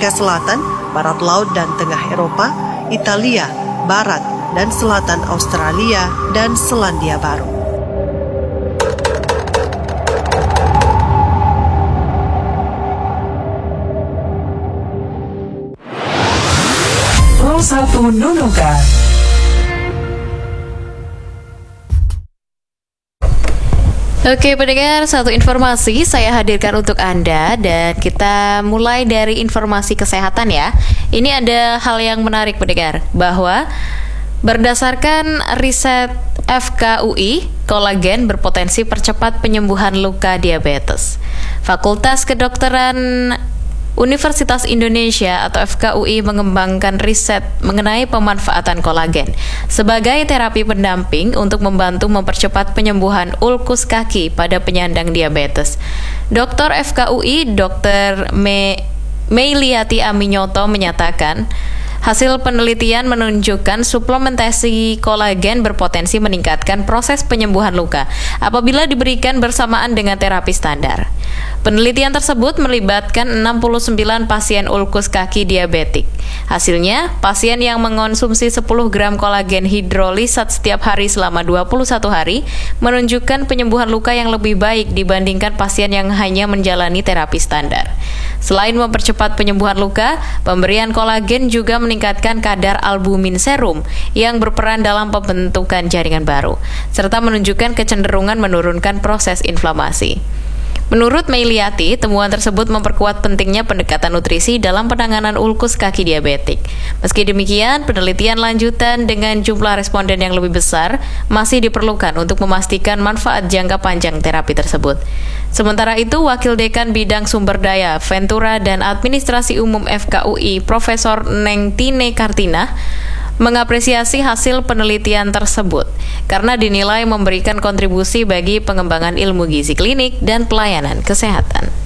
Amerika Selatan, Barat Laut dan Tengah Eropa, Italia, Barat dan Selatan Australia, dan Selandia Baru. Pro 1 Nunukan. Oke pendengar, satu informasi saya hadirkan untuk Anda dan kita mulai dari informasi kesehatan ya. Ini ada hal yang menarik pendengar, bahwa berdasarkan riset FKUI, kolagen berpotensi percepat penyembuhan luka diabetes. Fakultas Kedokteran Universitas Indonesia atau FKUI mengembangkan riset mengenai pemanfaatan kolagen sebagai terapi pendamping untuk membantu mempercepat penyembuhan ulkus kaki pada penyandang diabetes. Dr. FKUI Dr. Meiliati Aminyoto menyatakan, hasil penelitian menunjukkan suplementasi kolagen berpotensi meningkatkan proses penyembuhan luka apabila diberikan bersamaan dengan terapi standar. Penelitian tersebut melibatkan 69 pasien ulkus kaki diabetik. Hasilnya, pasien yang mengonsumsi 10 gram kolagen hidrolisat setiap hari selama 21 hari menunjukkan penyembuhan luka yang lebih baik dibandingkan pasien yang hanya menjalani terapi standar. Selain mempercepat penyembuhan luka, pemberian kolagen juga meningkatkan kadar albumin serum yang berperan dalam pembentukan jaringan baru, serta menunjukkan kecenderungan menurunkan proses inflamasi. Menurut Meiliati, temuan tersebut memperkuat pentingnya pendekatan nutrisi dalam penanganan ulkus kaki diabetik. Meski demikian, penelitian lanjutan dengan jumlah responden yang lebih besar masih diperlukan untuk memastikan manfaat jangka panjang terapi tersebut. Sementara itu, Wakil Dekan Bidang Sumber Daya, Ventura dan Administrasi Umum FKUI, Profesor Nengtine Kartina, mengapresiasi hasil penelitian tersebut karena dinilai memberikan kontribusi bagi pengembangan ilmu gizi klinik dan pelayanan kesehatan.